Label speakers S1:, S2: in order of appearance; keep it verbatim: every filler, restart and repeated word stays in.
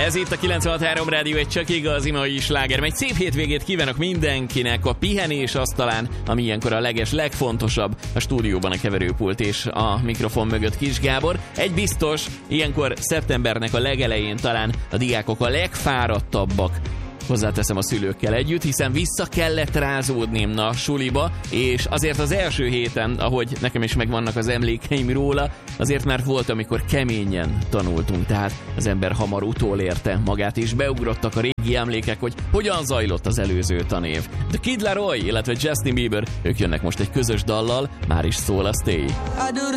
S1: Ez itt a kilencvenhat három Rádió, egy csak igazi mai sláger. Egy szép hétvégét kívánok mindenkinek a pihenés asztalán, ami ilyenkor a leges, legfontosabb. A stúdióban a keverőpult és a mikrofon mögött Kis Gábor. Egy biztos, ilyenkor szeptembernek a legelején talán a diákok a legfáradtabbak. Hozzáteszem a szülőkkel együtt, hiszen vissza kellett rázódni a suliba, és azért az első héten, ahogy nekem is megvannak az emlékeim róla, azért már volt, amikor keményen tanultunk, tehát az ember hamar utolérte magát, és beugrottak a régi emlékek, hogy hogyan zajlott az előző tanév. The Kid Laroi, illetve Justin Bieber, ők jönnek most egy közös dallal, már is szól a Stay.
S2: I do the